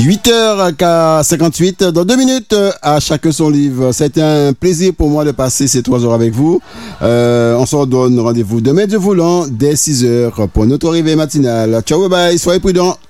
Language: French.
8h58, dans 2 minutes, à chacun son livre. C'était un plaisir pour moi de passer ces 3 heures avec vous. On se redonne rendez-vous demain, Dieu voulant, dès 6h pour notre arrivée matinale. Ciao, bye bye, soyez prudents.